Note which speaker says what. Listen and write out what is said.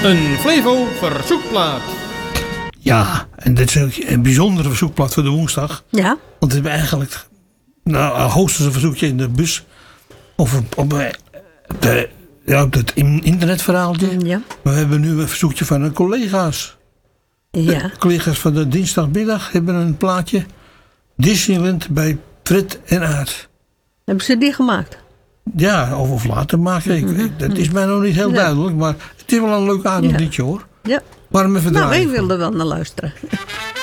Speaker 1: Een Flevo verzoekplaat.
Speaker 2: Ja, en dit is ook een bijzondere verzoekplaat voor de woensdag.
Speaker 3: Ja.
Speaker 2: Want we hebben eigenlijk hoogstens een verzoekje in de bus. Of op het internetverhaaltje.
Speaker 3: Ja.
Speaker 2: Maar we hebben nu een verzoekje van een collega's.
Speaker 3: Ja.
Speaker 2: Collega's van de dinsdagmiddag hebben een plaatje. Disneyland bij Fred en Aard.
Speaker 3: Hebben ze die gemaakt?
Speaker 2: Ja, of later maken. Dat is mij nog niet heel duidelijk. Maar het is wel een leuk aardig liedje hoor.
Speaker 3: Ja.
Speaker 2: Maar even
Speaker 3: Nou,
Speaker 2: draaien.
Speaker 3: ik wilde wel naar luisteren.